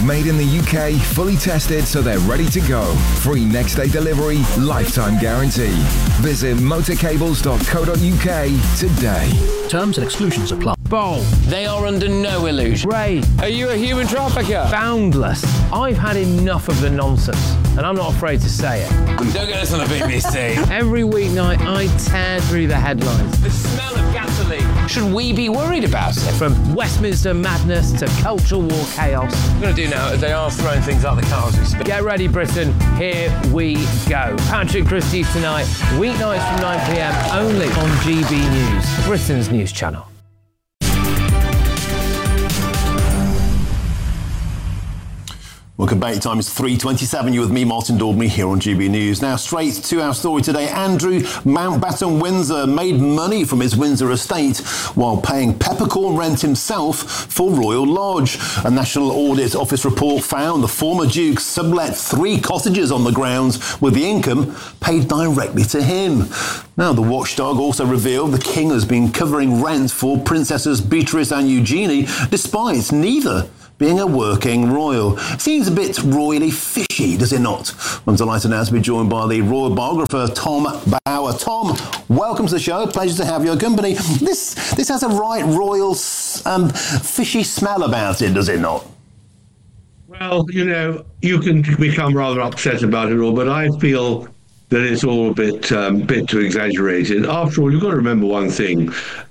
Made in the UK, fully tested so they're ready to go. Free next day delivery, lifetime guarantee. Visit motorcables.co.uk today. Terms and exclusions apply. Bold. They are under no illusion. Brave. Are you a human trafficker? Boundless. I've had enough of the nonsense, and I'm not afraid to say it. Don't get this on the BBC. Every weeknight, I tear through the headlines. The smell of gasoline. Should we be worried about it? From Westminster madness to cultural war chaos. What I'm going to do now is they are throwing things out the car as we speak. Get ready, Britain. Here we go. Patrick Christie's tonight, weeknights from 9 p.m. only on GB News, Britain's news channel. Welcome back. Time is 3:27. You're with me, Martin Daubney, here on GB News. Now, straight to our story today. Andrew Mountbatten Windsor made money from his Windsor estate while paying peppercorn rent himself for Royal Lodge. A National Audit Office report found the former Duke sublet 3 cottages on the grounds with the income paid directly to him. Now, the watchdog also revealed the King has been covering rent for Princesses Beatrice and Eugenie, despite neither being a working royal. Seems a bit royally fishy, does it not? I'm delighted now to be joined by the royal biographer, Tom Bauer. Tom, welcome to the show. Pleasure to have your company. This has a right royal fishy smell about it, does it not? Well, you know, you can become rather upset about it all, but I feel that it's all a bit too exaggerated. After all, you've got to remember one thing.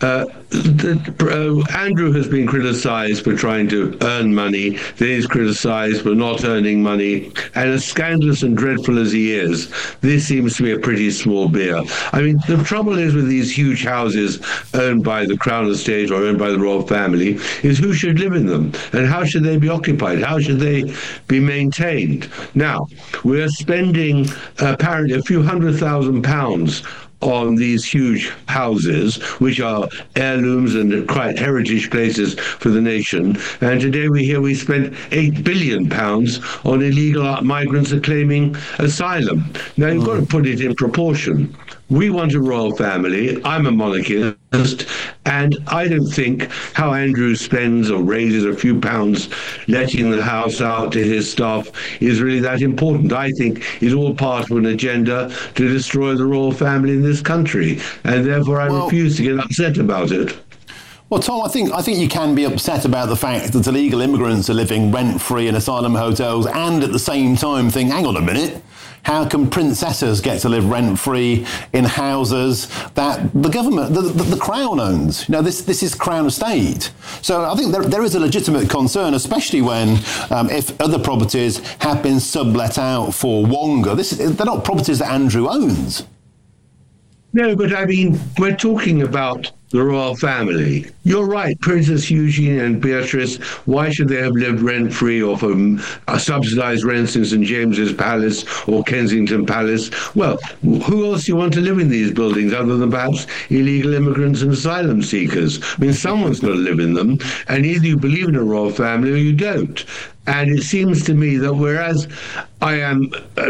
Andrew has been criticised for trying to earn money. Then he's criticised for not earning money. And as scandalous and dreadful as he is, this seems to be a pretty small beer. I mean, the trouble is with these huge houses owned by the Crown Estate or owned by the royal family is who should live in them and how should they be occupied? How should they be maintained? Now, we're spending apparently a few £100,000 on these huge houses, which are heirlooms and quite heritage places for the nation. And today we hear we spent £8 billion on illegal migrants claiming asylum. Now, you've got to put it in proportion. We want a royal family. I'm a monarchist, and I don't think how Andrew spends or raises a few pounds letting the house out to his staff is really that important. I think it's all part of an agenda to destroy the royal family in this country, and therefore I refuse to get upset about it. Well, Tom, I think you can be upset about the fact that illegal immigrants are living rent-free in asylum hotels and at the same time think, hang on a minute, how can princesses get to live rent-free in houses that the government, the Crown owns? You know, this is Crown Estate. So I think there is a legitimate concern, especially when if other properties have been sublet out for longer. They're not properties that Andrew owns. No, but I mean, we're talking about the royal family. You're right, Princess Eugenie and Beatrice, why should they have lived rent-free or for subsidised rents in St James's Palace or Kensington Palace? Well, who else do you want to live in these buildings other than perhaps illegal immigrants and asylum seekers? I mean, someone's got to live in them, and either you believe in a royal family or you don't. And it seems to me that whereas I'm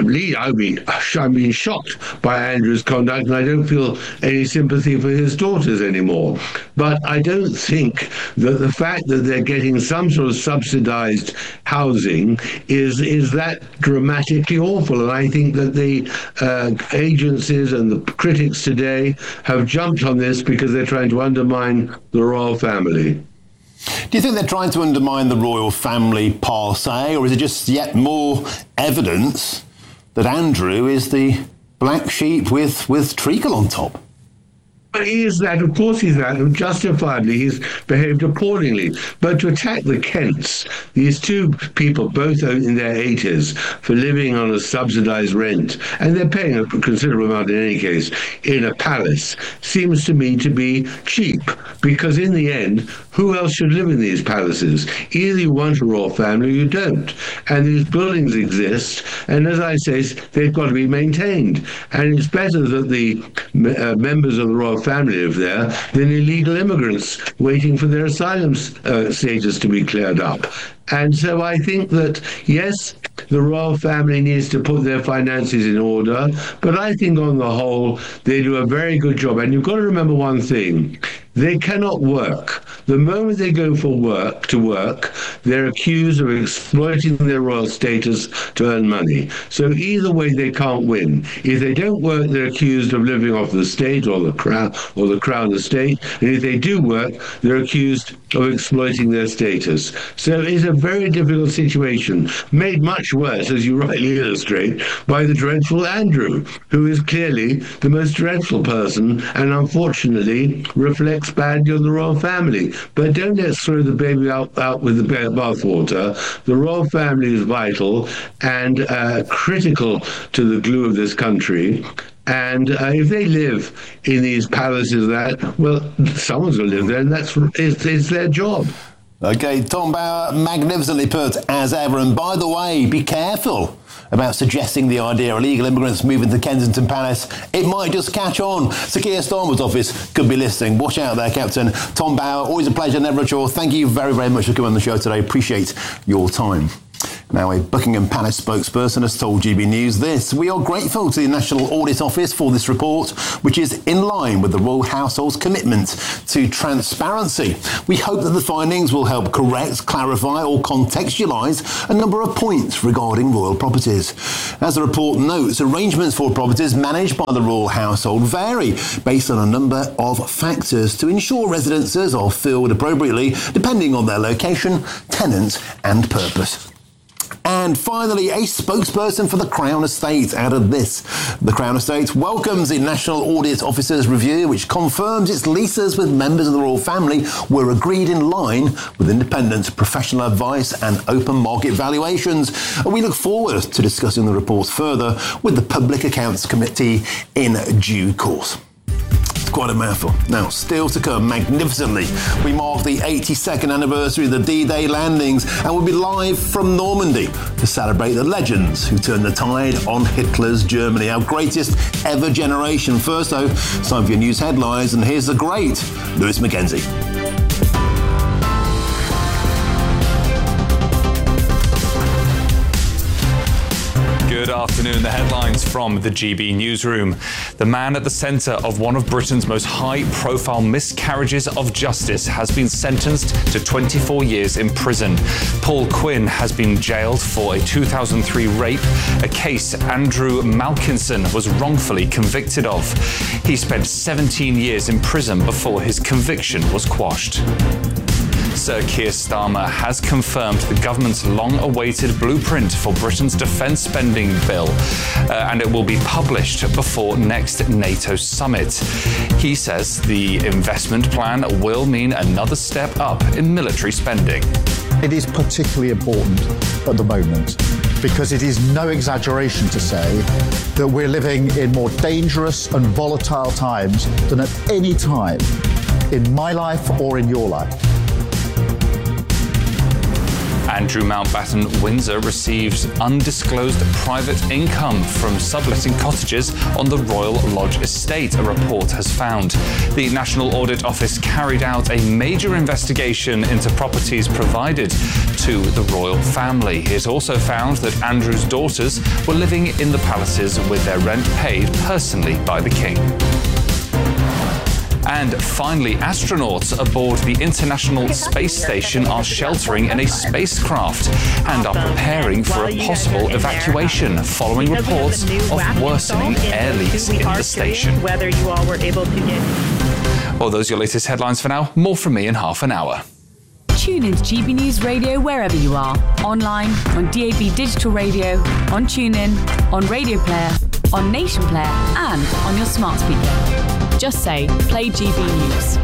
being shocked by Andrew's conduct, and I don't feel any sympathy for his daughters anymore. But I don't think that the fact that they're getting some sort of subsidized housing is that dramatically awful. And I think that the agencies and the critics today have jumped on this because they're trying to undermine the royal family. Do you think they're trying to undermine the royal family per se, or is it just yet more evidence that Andrew is the black sheep with treacle on top? He is that, of course he's that, and justifiably he's behaved appallingly. But to attack the Kents, these two people, both in their 80s, for living on a subsidised rent, and they're paying a considerable amount in any case, in a palace, seems to me to be cheap. Because in the end, who else should live in these palaces? Either you want a royal family or you don't. And these buildings exist, and as I say, they've got to be maintained. And it's better that the members of the royal family live there than illegal immigrants waiting for their asylum status to be cleared up. And so I think that, yes, the royal family needs to put their finances in order, but I think on the whole, they do a very good job. And you've got to remember one thing. They cannot work. The moment they go to work, they're accused of exploiting their royal status to earn money. So either way, they can't win. If they don't work, they're accused of living off the state or the crown estate. And if they do work, they're accused of exploiting their status. So it's a very difficult situation, made much worse, as you rightly illustrate, by the dreadful Andrew, who is clearly the most dreadful person and unfortunately reflects badly on the royal family. But don't let's throw the baby out with the bathwater. The royal family is vital and critical to the glue of this country. And if they live in these palaces, someone's going to live there, and it's their job. Okay, Tom Bower, magnificently put as ever. And by the way, be careful about suggesting the idea of illegal immigrants moving to Kensington Palace. It might just catch on. Sir Keir Starmer's office could be listening. Watch out there, Captain. Tom Bower, always a pleasure, never a chore. Thank you very, very much for coming on the show today. Appreciate your time. Now, a Buckingham Palace spokesperson has told GB News this: "We are grateful to the National Audit Office for this report, which is in line with the Royal Household's commitment to transparency. We hope that the findings will help correct, clarify or contextualise a number of points regarding royal properties. As the report notes, arrangements for properties managed by the Royal Household vary based on a number of factors to ensure residences are filled appropriately depending on their location, tenant and purpose." And finally, a spokesperson for the Crown Estate added this: "The Crown Estate welcomes the National Audit Officer's review, which confirms its leases with members of the royal family were agreed in line with independent professional advice and open market valuations. We look forward to discussing the report further with the Public Accounts Committee in due course." Quite a mouthful. Now, still to come magnificently, we mark the 82nd anniversary of the D-Day landings and we'll be live from Normandy to celebrate the legends who turned the tide on Hitler's Germany, our greatest ever generation. First, though, it's time for your news headlines, and here's the great Lewis Mackenzie. Good afternoon. The headlines from the GB Newsroom. The man at the centre of one of Britain's most high-profile miscarriages of justice has been sentenced to 24 years in prison. Paul Quinn has been jailed for a 2003 rape, a case Andrew Malkinson was wrongfully convicted of. He spent 17 years in prison before his conviction was quashed. Sir Keir Starmer has confirmed the government's long-awaited blueprint for Britain's defence spending bill, and it will be published before next NATO summit. He says the investment plan will mean another step up in military spending. It is particularly important at the moment because it is no exaggeration to say that we're living in more dangerous and volatile times than at any time in my life or in your life. Andrew Mountbatten Windsor receives undisclosed private income from subletting cottages on the Royal Lodge estate, a report has found. The National Audit Office carried out a major investigation into properties provided to the royal family. It also found that Andrew's daughters were living in the palaces with their rent paid personally by the King. And finally, astronauts aboard the International Space Station are sheltering in a spacecraft and are preparing for a possible evacuation following reports of worsening air leaks in the station. Whether you all were able to get... Well, those are your latest headlines for now. More from me in half an hour. Tune into GB News Radio wherever you are. Online, on DAB Digital Radio, on TuneIn, on Radio Player, on Nation Player and on your smart speaker. Just say, play GB News.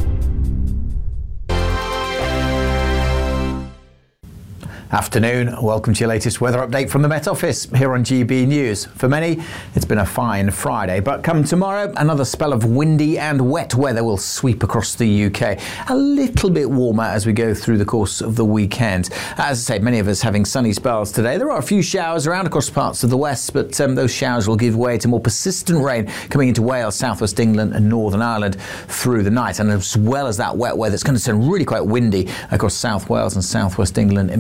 Afternoon, welcome to your latest weather update from the Met Office here on GB News. For many, it's been a fine Friday, but come tomorrow, another spell of windy and wet weather will sweep across the UK. A little bit warmer as we go through the course of the weekend. As I say, many of us having sunny spells today. There are a few showers around across parts of the west, but those showers will give way to more persistent rain coming into Wales, southwest England and Northern Ireland through the night. And as well as that wet weather, it's going to turn really quite windy across South Wales and southwest England in particular.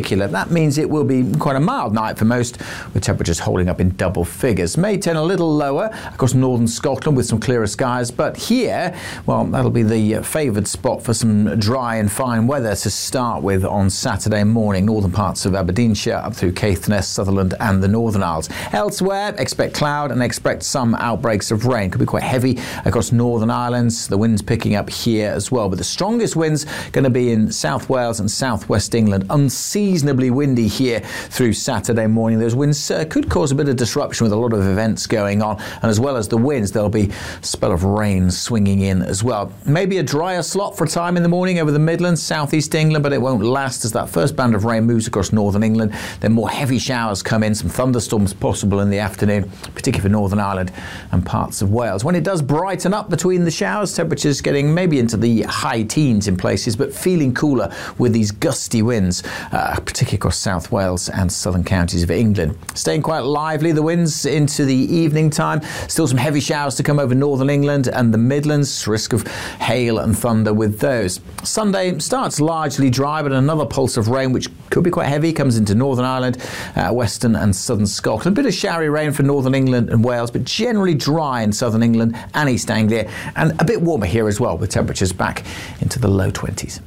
particular. That means it will be quite a mild night for most, with temperatures holding up in double figures. May turn a little lower across northern Scotland with some clearer skies, but here, well, that'll be the favoured spot for some dry and fine weather to start with on Saturday morning. Northern parts of Aberdeenshire up through Caithness, Sutherland and the Northern Isles. Elsewhere, expect cloud and expect some outbreaks of rain. Could be quite heavy across Northern Islands. The wind's picking up here as well, but the strongest winds going to be in South Wales and southwest England. Unseasonably windy here through Saturday morning. Those winds could cause a bit of disruption with a lot of events going on, and as well as the winds, there'll be a spell of rain swinging in as well. Maybe a drier slot for a time in the morning over the Midlands, southeast England, but it won't last as that first band of rain moves across northern England. Then more heavy showers come in, some thunderstorms possible in the afternoon, particularly for Northern Ireland and parts of Wales. When it does brighten up between the showers, temperatures getting maybe into the high teens in places, but feeling cooler with these gusty winds, particularly across South Wales and southern counties of England. Staying quite lively, the winds into the evening time. Still some heavy showers to come over northern England and the Midlands. Risk of hail and thunder with those. Sunday starts largely dry, but another pulse of rain, which could be quite heavy, comes into Northern Ireland, western and southern Scotland. A bit of showery rain for northern England and Wales, but generally dry in southern England and East Anglia, and a bit warmer here as well, with temperatures back into the low 20s.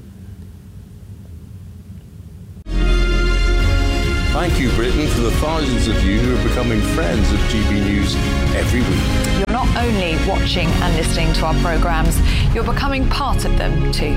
Thank you, Britain, for the thousands of you who are becoming friends of GB News every week. You're not only watching and listening to our programmes, you're becoming part of them too.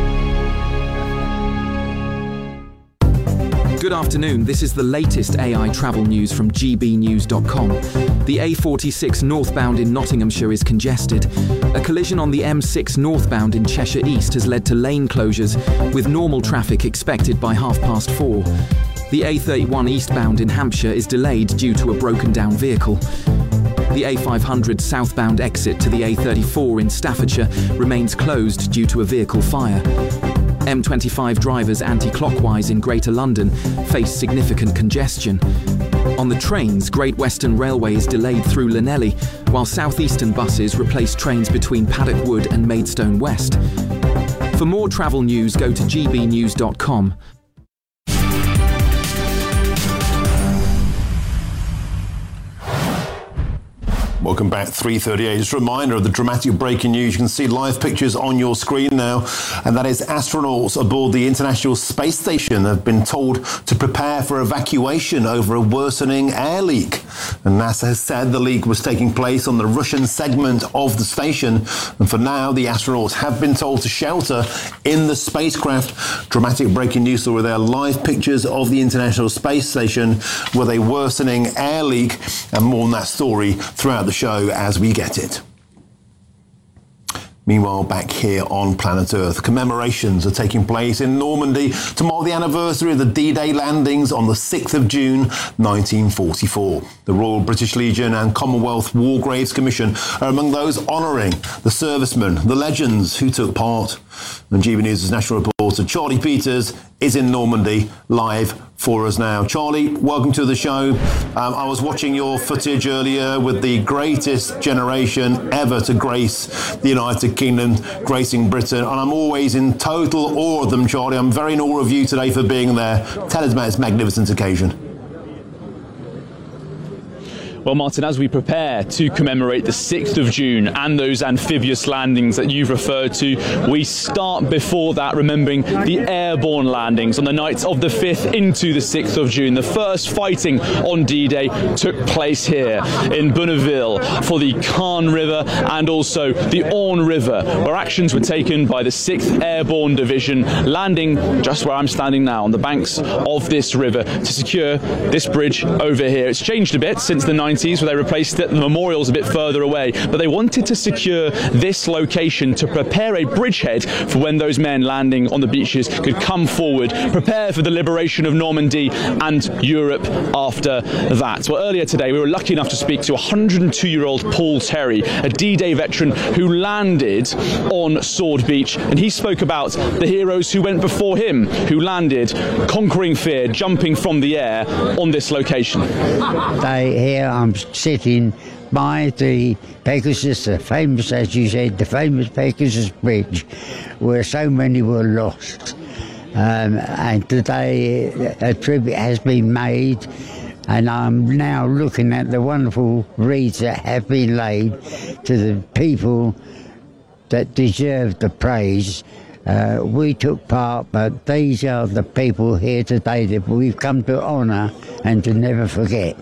Good afternoon, this is the latest AI travel news from gbnews.com. The A46 northbound in Nottinghamshire is congested. A collision on the M6 northbound in Cheshire East has led to lane closures, with normal traffic expected by 4:30. The A31 eastbound in Hampshire is delayed due to a broken down vehicle. The A500 southbound exit to the A34 in Staffordshire remains closed due to a vehicle fire. M25 drivers anti-clockwise in Greater London face significant congestion. On the trains, Great Western Railway is delayed through Llanelli, while southeastern buses replace trains between Paddock Wood and Maidstone West. For more travel news, go to gbnews.com. Welcome back, 3:38. Just a reminder of the dramatic breaking news. You can see live pictures on your screen now, and that is astronauts aboard the International Space Station have been told to prepare for evacuation over a worsening air leak. And NASA has said the leak was taking place on the Russian segment of the station, and for now the astronauts have been told to shelter in the spacecraft. Dramatic breaking news story there. Live pictures of the International Space Station with a worsening air leak, and more on that story throughout the show as we get it. Meanwhile, back here on planet Earth, commemorations are taking place in Normandy to mark the anniversary of the D-Day landings on the 6th of June 1944. The Royal British Legion and Commonwealth War Graves Commission are among those honouring the servicemen, the legends who took part. And GB News' national reporter Charlie Peters is in Normandy live for us now. Charlie, welcome to the show. I was watching your footage earlier with the greatest generation ever to grace the United Kingdom, gracing Britain, and I'm always in total awe of them, Charlie. I'm very in awe of you today for being there. Tell us about this magnificent occasion. Well, Martin, as we prepare to commemorate the 6th of June and those amphibious landings that you've referred to, we start before that remembering the airborne landings on the nights of the 5th into the 6th of June. The first fighting on D-Day took place here in Bonneville for the Caen River and also the Orne River, where actions were taken by the 6th Airborne Division, landing just where I'm standing now on the banks of this river to secure this bridge over here. It's changed a bit since the 90s, where they replaced it. The memorial's a bit further away, but they wanted to secure this location to prepare a bridgehead for when those men landing on the beaches could come forward, prepare for the liberation of Normandy and Europe after that. Well, earlier today we were lucky enough to speak to 102-year-old Paul Terry, a D-Day veteran who landed on Sword Beach, and he spoke about the heroes who went before him, who landed, conquering fear, jumping from the air on this location. I'm sitting by the Pegasus, the famous, as you said, the famous Pegasus Bridge, where so many were lost. and today a tribute has been made, and I'm now looking at the wonderful wreaths that have been laid to the people that deserve the praise. We took part, but these are the people here today that we've come to honour and to never forget.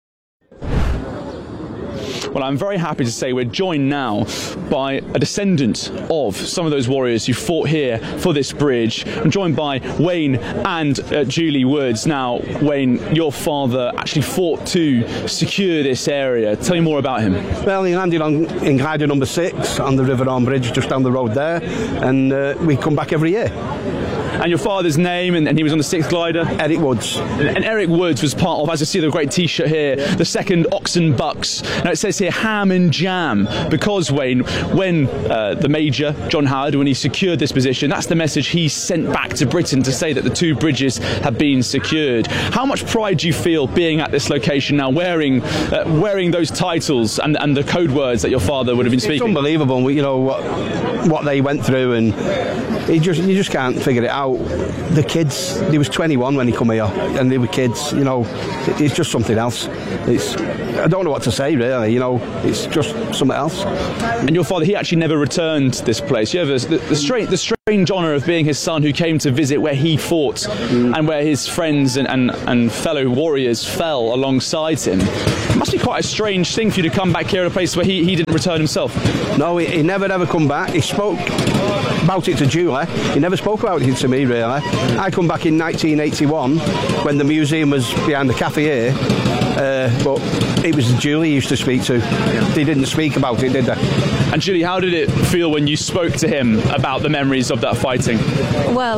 Well, I'm very happy to say we're joined now by a descendant of some of those warriors who fought here for this bridge. I'm joined by Wayne and Julie Woods. Now, Wayne, your father actually fought to secure this area. Tell me more about him. Well, he landed in glider number 6 on the River Arm Bridge just down the road there, and we come back every year. And your father's name, and he was on the 6th glider? Eric Woods. And Eric Woods was part of, as I see the great T-shirt here, the 2nd Oxen Bucks. Now it says here, ham and jam, because, Wayne, when the Major, John Howard, when he secured this position, that's the message he sent back to Britain to say that the 2 bridges have been secured. How much pride do you feel being at this location now, wearing those titles and the code words that your father would have been speaking? It's unbelievable, you know, what they went through, and you just can't figure it out. The kids, he was 21 when he come here, and they were kids, you know, it's just something else. I don't know what to say, really, you know, it's just something else. And your father, he actually never returned this place. You have the strange honour of being his son who came to visit where he fought and where his friends and fellow warriors fell alongside him. It must be quite a strange thing for you to come back here at a place where he didn't return himself. No, he never ever come back. He spoke about it to Julie. He never spoke about it to me, really. I come back in 1981 when the museum was behind the cafe here, but it was Julie he used to speak to. They didn't speak about it, did they? And Julie, how did it feel when you spoke to him about the memories of that fighting? Well,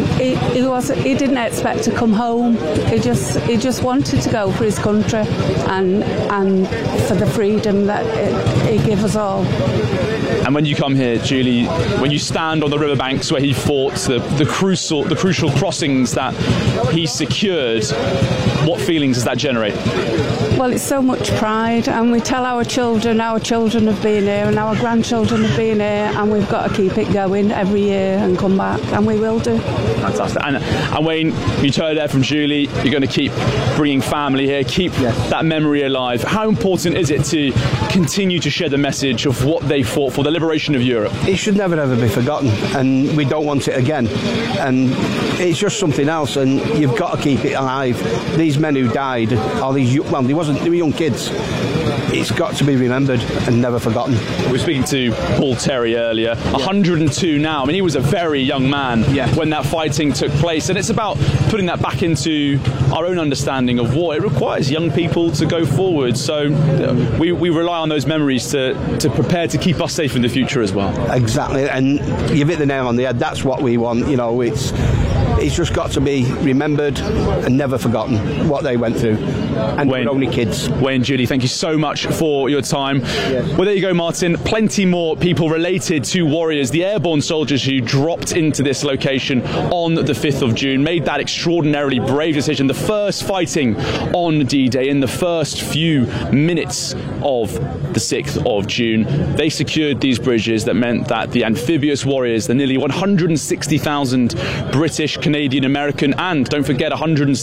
he didn't expect to come home. He just wanted to go for his country and for the freedom that he gave us all. And when you come here, Julie, when you stand on the riverbanks where he fought, the crucial crossings that he secured, what feelings does that generate? Well, it's so much pride, and we tell our children have been here, and our grandchildren have been here, and we've got to keep it going every year and come back, and we will do. Fantastic. And Wayne, you heard there from Julie, you're going to keep bringing family here, keep that memory alive. How important is it to continue to share the message of what they fought for, the liberation of Europe? It should never ever be forgotten, and we don't want it again. And it's just something else, and you've got to keep it alive. These men who died, or they were young kids. It's got to be remembered and never forgotten. We were speaking to Paul Terry earlier, 102 now. I mean, he was a very young man when that fighting took place, and it's about putting that back into our own understanding of war. It requires young people to go forward, so we rely on those memories to prepare to keep us safe in the future as well. Exactly, and you've hit the nail on the head. That's what we want, you know. It's just got to be remembered and never forgotten what they went through. And Wayne, we're only kids. Wayne, Julie, thank you so much for your time. Yes. Well, there you go, Martin. Plenty more people related to warriors, the airborne soldiers who dropped into this location on the 5th of June, made that extraordinarily brave decision. The first fighting on D-Day in the first few minutes of the 6th of June. They secured these bridges that meant that the amphibious warriors, the nearly 160,000 British, Canadian, American, and don't forget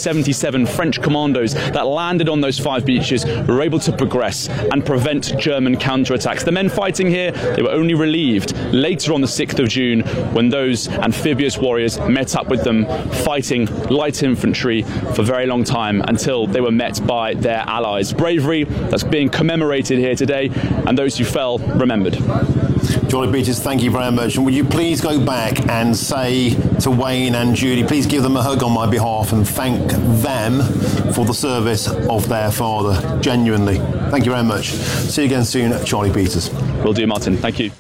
177 French commandos that landed on those 5 beaches were able to progress and prevent German counterattacks. The men fighting here, they were only relieved later on the 6th of June when those amphibious warriors met up with them, fighting light infantry for a very long time until they were met by their allies. Bravery that's being commemorated here today, and those who fell remembered. Johnny Peters, thank you very much. And would you please go back and say to Wayne and Julie, please give them a hug on my behalf and thank them for the service of their father. Genuinely. Thank you very much. See you again soon, Charlie Peters. Will do, Martin. Thank you.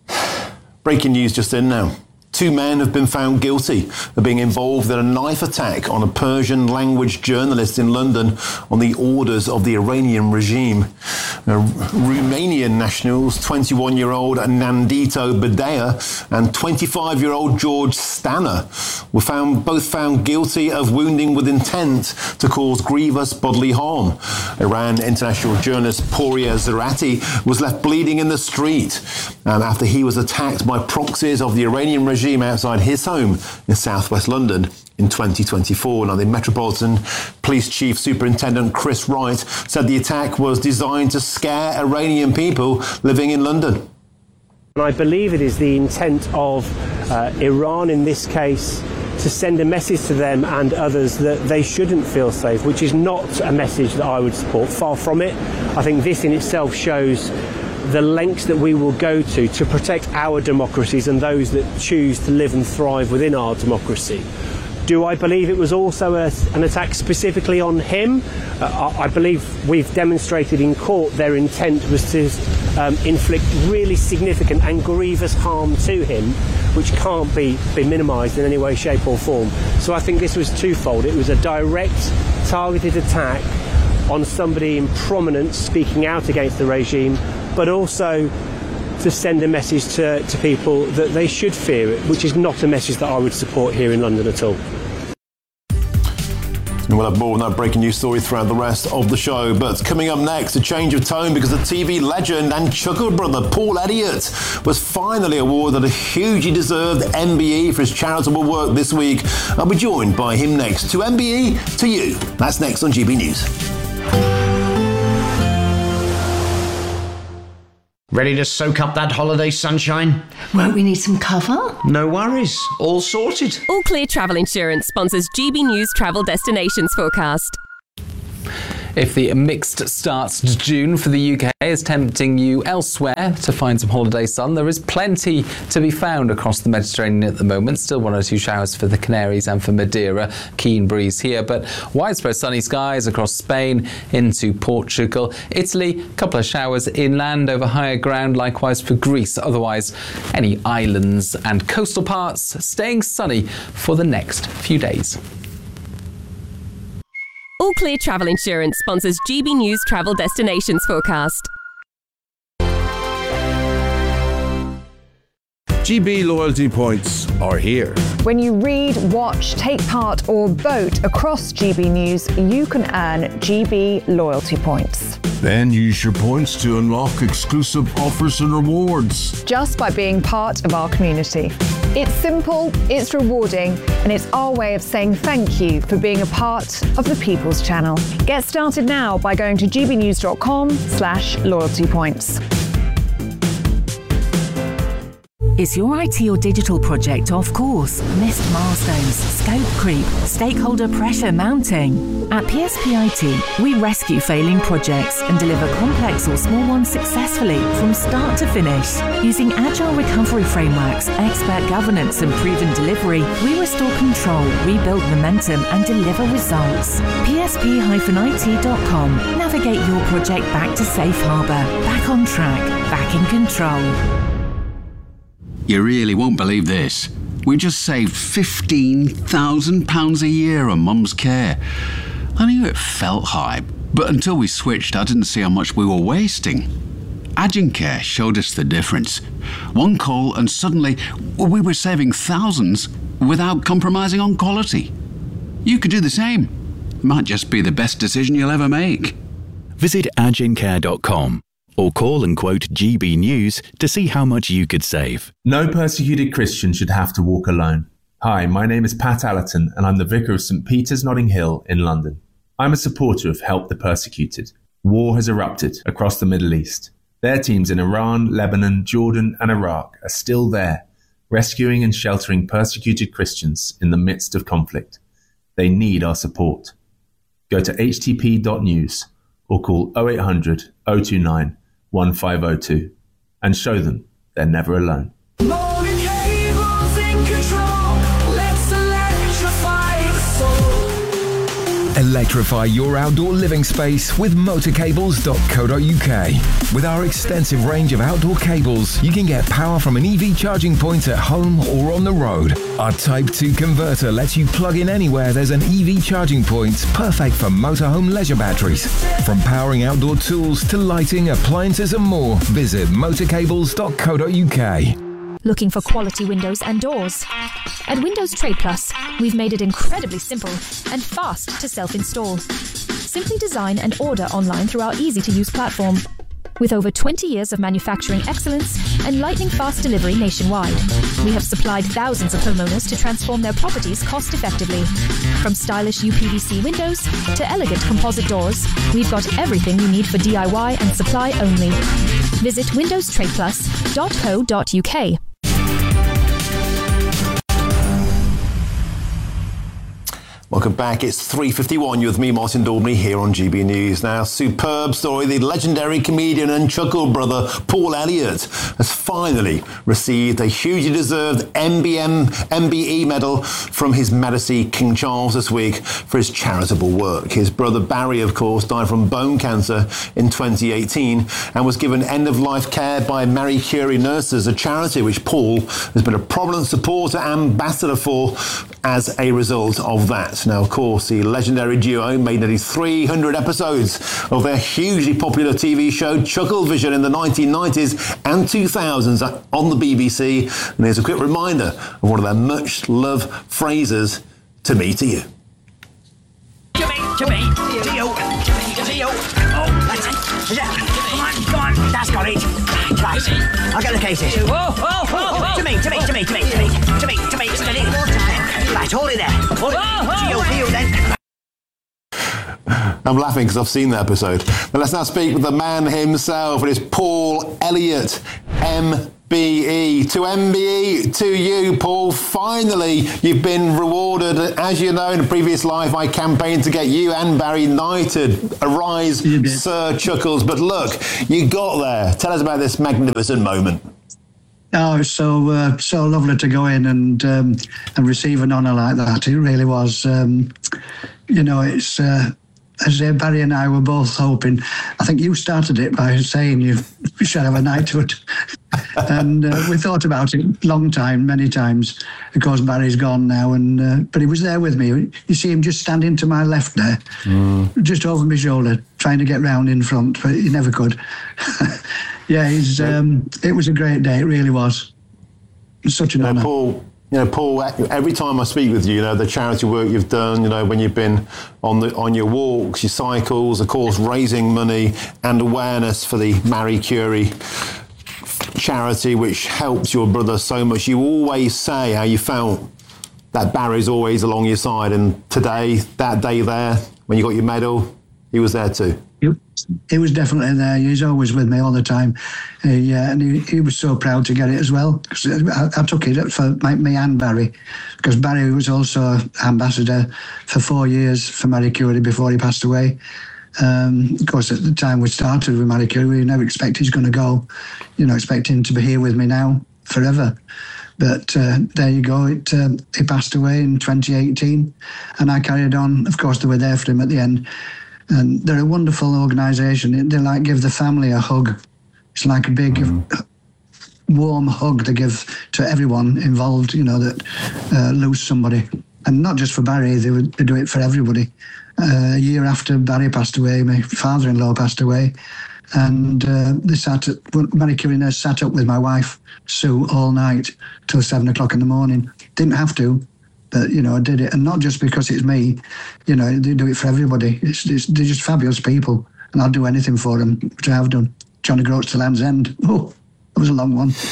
Breaking news just in now. 2 men have been found guilty of being involved in a knife attack on a Persian language journalist in London on the orders of the Iranian regime. Romanian nationals, 21-year-old Nandito Bedea and 25-year-old George Stanner, were both found guilty of wounding with intent to cause grievous bodily harm. Iran international journalist Pouria Zarati was left bleeding in the street after he was attacked by proxies of the Iranian regime outside his home in southwest London in 2024. Now, the Metropolitan Police Chief Superintendent Chris Wright said the attack was designed to scare Iranian people living in London. And I believe it is the intent of Iran in this case to send a message to them and others that they shouldn't feel safe, which is not a message that I would support. Far from it. I think this in itself shows the lengths that we will go to protect our democracies and those that choose to live and thrive within our democracy. Do I believe it was also an attack specifically on him? I believe we've demonstrated in court their intent was to inflict really significant and grievous harm to him, which can't be minimised in any way, shape or form. So I think this was twofold. It was a direct, targeted attack on somebody in prominence speaking out against the regime, but also to send a message to people that they should fear it, which is not a message that I would support here in London at all. And we'll have more on that breaking news story throughout the rest of the show. But coming up next, a change of tone because the TV legend and chuckle brother Paul Elliott was finally awarded a hugely deserved MBE for his charitable work this week. I'll be joined by him next. To MBE, to you. That's next on GB News. Ready to soak up that holiday sunshine? Won't we need some cover? No worries, all sorted. All Clear Travel Insurance sponsors GB News Travel Destinations Forecast. If the mixed start to June for the UK is tempting you elsewhere to find some holiday sun, there is plenty to be found across the Mediterranean at the moment. Still 1 or 2 showers for the Canaries and for Madeira. Keen breeze here, but widespread sunny skies across Spain into Portugal. Italy, a couple of showers inland over higher ground, likewise for Greece. Otherwise, any islands and coastal parts staying sunny for the next few days. All Clear Travel Insurance sponsors GB News Travel Destinations Forecast. GB loyalty points are here. When you read, watch, take part or vote across GB News, you can earn GB loyalty points. Then use your points to unlock exclusive offers and rewards. Just by being part of our community. It's simple, it's rewarding, and it's our way of saying thank you for being a part of the People's Channel. Get started now by going to gbnews.com/loyalty points. Is your IT or digital project off course? Missed milestones, scope creep, stakeholder pressure mounting? At PSP IT, we rescue failing projects and deliver complex or small ones successfully from start to finish. Using agile recovery frameworks, expert governance and proven delivery, we restore control, rebuild momentum and deliver results. PSP-IT.com. Navigate your project back to safe harbour, back on track, back in control. You really won't believe this. We just saved £15,000 a year on Mum's care. I knew it felt high, but until we switched, I didn't see how much we were wasting. Agencare showed us the difference. One call and suddenly we were saving thousands without compromising on quality. You could do the same. Might just be the best decision you'll ever make. Visit agencare.com. or call and quote GB News to see how much you could save. No persecuted Christian should have to walk alone. Hi, my name is Pat Allerton and I'm the Vicar of St Peter's Notting Hill in London. I'm a supporter of Help the Persecuted. War has erupted across the Middle East. Their teams in Iran, Lebanon, Jordan and Iraq are still there, rescuing and sheltering persecuted Christians in the midst of conflict. They need our support. Go to htp.news or call 0800 029 1502 and show them they're never alone. Electrify your outdoor living space with motorcables.co.uk. With our extensive range of outdoor cables, you can get power from an EV charging point at home or on the road. Our Type 2 converter lets you plug in anywhere there's an EV charging point, perfect for motorhome leisure batteries. From powering outdoor tools to lighting, appliances and more, visit motorcables.co.uk. Looking for quality windows and doors? At Windows Trade Plus, we've made it incredibly simple and fast to self-install. Simply design and order online through our easy-to-use platform. With over 20 years of manufacturing excellence and lightning-fast delivery nationwide, we have supplied thousands of homeowners to transform their properties cost-effectively. From stylish UPVC windows to elegant composite doors, we've got everything you need for DIY and supply only. Visit windowstradeplus.co.uk. Welcome back. It's 3:51. You're with me, Martin Daubney, here on GB News. Now, superb story. The legendary comedian and chuckle brother Paul Elliott has finally received a hugely deserved MBE medal from His Majesty King Charles this week for his charitable work. His brother Barry, of course, died from bone cancer in 2018 and was given end-of-life care by Marie Curie Nurses, a charity which Paul has been a prominent supporter and ambassador for as a result of that. Now, of course, the legendary duo made nearly 300 episodes of their hugely popular TV show Chucklevision in the 1990s and 2000s on the BBC. And here's a quick reminder of one of their much-loved phrases, "To me, to you." To me, to you. To you. Oh, that's it. Come on, that's got it. Right, I'll get the cases. Whoa. To me. Steady. Right, hold it there. Hold it. To you then. I'm laughing because I've seen the episode. But let's now speak with the man himself. It is Paul Elliott, MBE. To MBE, to you, Paul. Finally, you've been rewarded. As you know, in a previous life, I campaigned to get you and Barry knighted. Arise, Sir Chuckles. But look, you got there. Tell us about this magnificent moment. Oh, it's so lovely to go in and receive an honour like that. It really was. It's as Barry and I were both hoping. I think you started it by saying you should have a knighthood, and we thought about it a long time, many times. Of course, Barry's gone now, but he was there with me. You see him just standing to my left there, just over my shoulder, trying to get round in front, but he never could. Yeah, it was a great day. It really was. It's such an honour. Paul, every time I speak with you, the charity work you've done, when you've been on your walks, your cycles, of course, raising money and awareness for the Marie Curie charity, which helps your brother so much. You always say how you felt that Barry's always along your side. And today, that day there, when you got your medal, he was there too. He was definitely there. He's always with me all the time. And he was so proud to get it as well. Cause I took it for me and Barry, because Barry was also ambassador for 4 years for Marie Curie before he passed away. Of course, at the time we started with Marie Curie, we never expected he's going to go. Expect him to be here with me now forever. But there you go. He passed away in 2018, and I carried on. Of course, they were there for him at the end. And they're a wonderful organisation. They give the family a hug. It's like a big, warm hug they give to everyone involved, that lose somebody. And not just for Barry, they do it for everybody. A year after Barry passed away, my father-in-law passed away. And Marie Curie Nurse sat up with my wife, Sue, all night till 7 o'clock in the morning. Didn't have to. But, I did it. And not just because it's me, they do it for everybody. They're just fabulous people. And I'll do anything for them, which I have done. Johnny Groats to Land's End. Oh, that was a long one.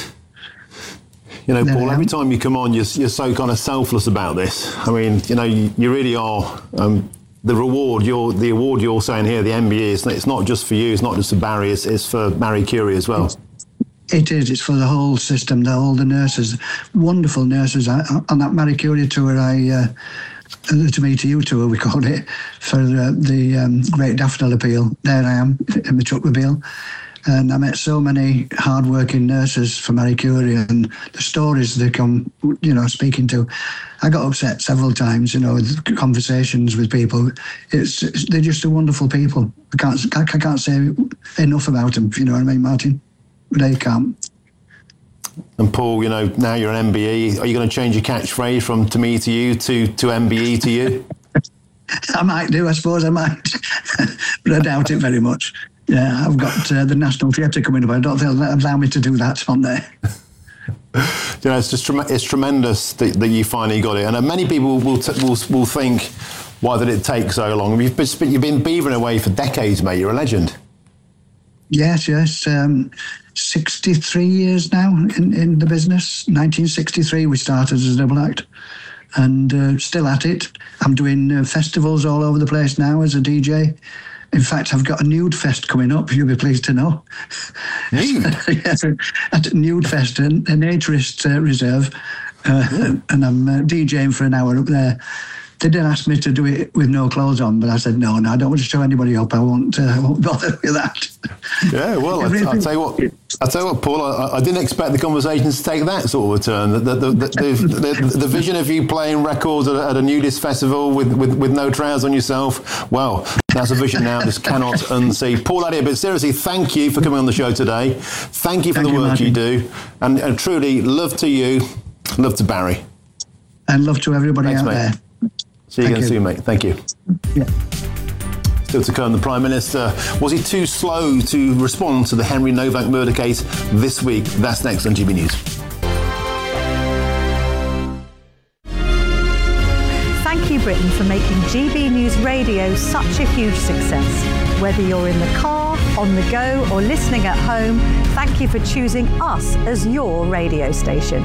Paul, every time you come on, you're so kind of selfless about this. I mean, you really are. The award you're saying here, the MBE, it's not just for you, it's not just for Barry, it's for Marie Curie as well. It is. It's for the whole system, all the nurses, wonderful nurses. On that Marie Curie tour, the To Me To You tour, we called it, for the Great Daffodil Appeal. There I am in the truckmobile. And I met so many hard-working nurses for Marie Curie, and the stories they come, speaking to. I got upset several times, with conversations with people. They're just a wonderful people. I can't say enough about them, if you know what I mean, Martin? They can't. And Paul, now you're an MBE. Are you going to change your catchphrase from "to me to you" to "MBE to you"? I might do, I suppose I might. But I doubt it very much. Yeah, I've got the National Theatre coming up. I don't think they'll allow me to do that on there. It's just it's tremendous that you finally got it. And many people will think, why did it take so long? You've been beavering away for decades, mate. You're a legend. Yes. 63 years now in the business. 1963 we started as a double act, and still at it. I'm doing festivals all over the place now as a DJ. In fact, I've got a nude fest coming up, you'll be pleased to know. Yes, at Nude Fest, a naturist reserve, and I'm DJing for an hour up there. They did ask me to do it with no clothes on, but I said, no, I don't want to show anybody up. I won't bother with that. Yeah, well, I'll tell you what, Paul, I didn't expect the conversation to take that sort of a turn. The vision of you playing records at a nudist festival with no trousers on yourself, well, that's a vision now I just cannot unsee. Paul Elliott, but seriously, thank you for coming on the show today. Thank you for the work you do. And truly, love to you, love to Barry. And love to everybody out there. See you again soon, mate. Thank you. Yeah. Still to come, the Prime Minister. Was he too slow to respond to the Henry Novak murder case this week? That's next on GB News. Thank you, Britain, for making GB News Radio such a huge success. Whether you're in the car, on the go, or listening at home, thank you for choosing us as your radio station.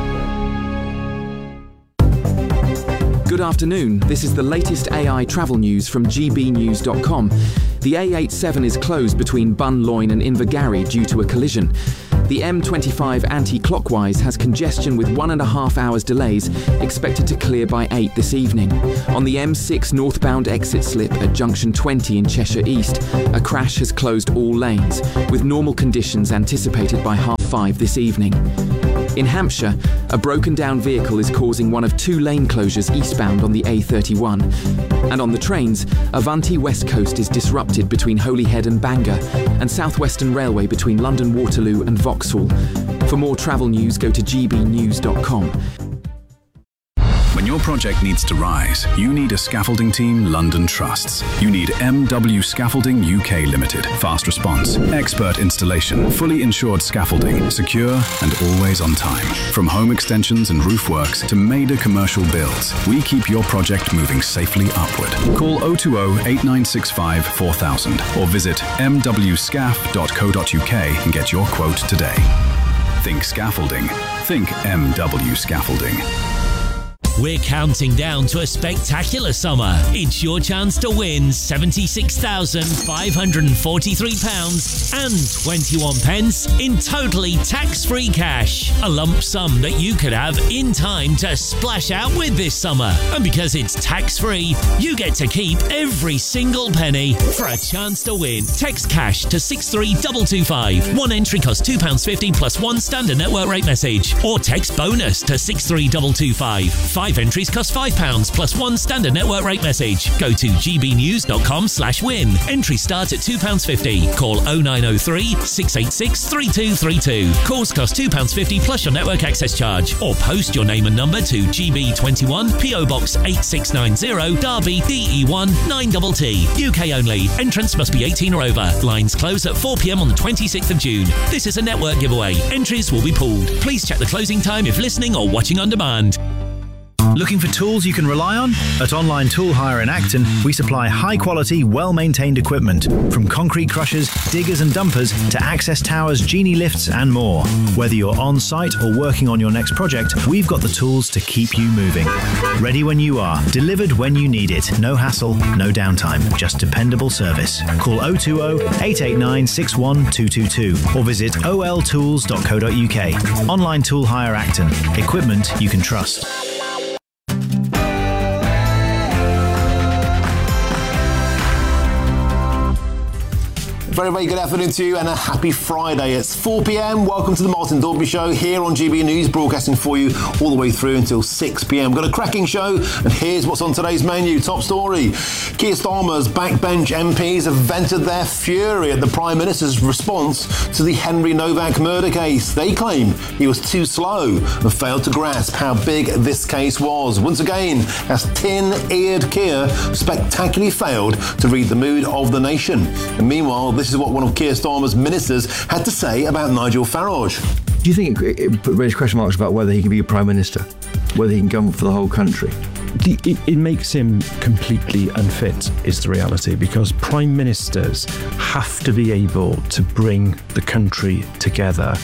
Good afternoon. This is the latest AI travel news from gbnews.com. The A87 is closed between Bunloin and Invergarry due to a collision. The M25 anti-clockwise has congestion with 1.5 hours delays, expected to clear by 8 this evening. On the M6 northbound exit slip at junction 20 in Cheshire East, a crash has closed all lanes, with normal conditions anticipated by 5:30 this evening. In Hampshire, a broken down vehicle is causing one of 2 lane closures eastbound on the A31. And on the trains, Avanti West Coast is disrupted between Holyhead and Bangor, and South Western Railway between London Waterloo and Vauxhall. For more travel news, go to gbnews.com. When your project needs to rise, you need a scaffolding team London trusts. You need MW Scaffolding UK Limited. Fast response, expert installation, fully insured scaffolding, secure and always on time. From home extensions and roof works to major commercial builds, we keep your project moving safely upward. Call 020 8965 4000 or visit mwscaf.co.uk and get your quote today. Think scaffolding. Think MW Scaffolding. We're counting down to a spectacular summer. It's your chance to win £76,543 and 21 pence in totally tax-free cash. A lump sum that you could have in time to splash out with this summer. And because it's tax-free, you get to keep every single penny. For a chance to win, text cash to 63225. One entry costs £2.50 plus one standard network rate message. Or text bonus to 63225. 5 entries cost £5 plus one standard network rate message. Go to gbnews.com/win. Entries start at £2.50. Call 0903 686 3232. Calls cost £2.50 plus your network access charge. Or post your name and number to GB21 PO Box 8690 Derby DE1 9TT. UK only. Entrance must be 18 or over. Lines close at 4 p.m. on the 26th of June. This is a network giveaway. Entries will be pooled. Please check the closing time if listening or watching on demand. Looking for tools you can rely on? At Online Tool Hire in Acton, we supply high-quality, well-maintained equipment, from concrete crushers, diggers and dumpers to access towers, genie lifts and more. Whether you're on-site or working on your next project, we've got the tools to keep you moving. Ready when you are, delivered when you need it. No hassle, no downtime, just dependable service. Call 020-889-61222 or visit oltools.co.uk. Online Tool Hire Acton. Equipment you can trust. Very, very good afternoon to you and a happy Friday. It's 4 p.m. Welcome to the Martin Dalby Show here on GB News, broadcasting for you all the way through until 6 p.m. Got a cracking show, and here's what's on today's menu. Top story: Keir Starmer's backbench MPs have vented their fury at the Prime Minister's response to the Henry Novak murder case. They claim he was too slow and failed to grasp how big this case was. Once again, as tin-eared Keir spectacularly failed to read the mood of the nation. And meanwhile, this is what one of Keir Starmer's ministers had to say about Nigel Farage. Do you think it raises question marks about whether he can be a Prime Minister, whether he can govern for the whole country? It makes him completely unfit, is the reality, because Prime Ministers have to be able to bring the country together.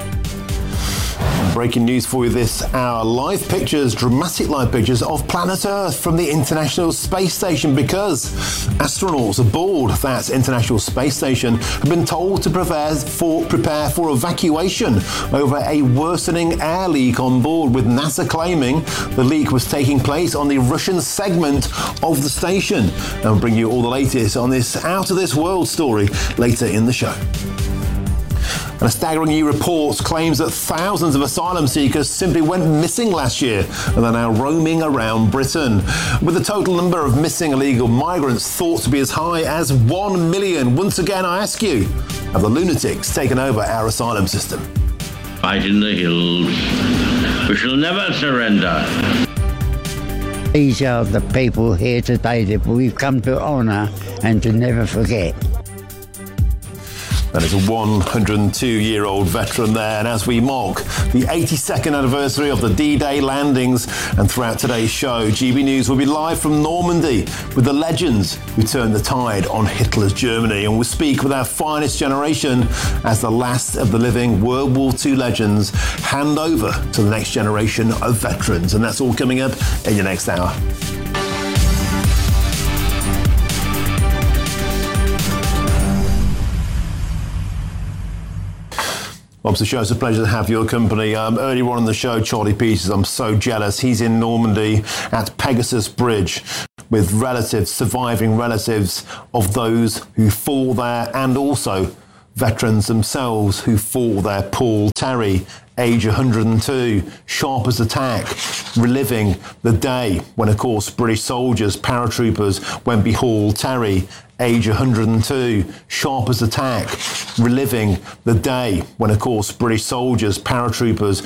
Breaking news for you this hour. Dramatic live pictures of planet Earth from the International Space Station, because astronauts aboard that International Space Station have been told to prepare for evacuation over a worsening air leak on board, with NASA claiming the leak was taking place on the Russian segment of the station. And we'll bring you all the latest on this out-of-this-world story later in the show. And a staggering new report claims that thousands of asylum seekers simply went missing last year and are now roaming around Britain, with the total number of missing illegal migrants thought to be as high as 1 million. Once again, I ask you, have the lunatics taken over our asylum system? Fight in the hills. We shall never surrender. These are the people here today that we've come to honour and to never forget. That is a 102-year-old veteran there. And as we mock the 82nd anniversary of the D-Day landings, and throughout today's show, GB News will be live from Normandy with the legends who turned the tide on Hitler's Germany. And we'll speak with our finest generation as the last of the living World War II legends hand over to the next generation of veterans. And that's all coming up in your next hour. Well, it's a pleasure to have your company. Earlier on in the show, Charlie Peters, I'm so jealous. He's in Normandy at Pegasus Bridge with surviving relatives of those who fought there, and also veterans themselves who fought there. Paul Terry, age 102, sharp as a tack, reliving the day when, of course, British soldiers, paratroopers, went behind Terry, age 102, sharp as a tack, reliving the day when, of course, British soldiers, paratroopers,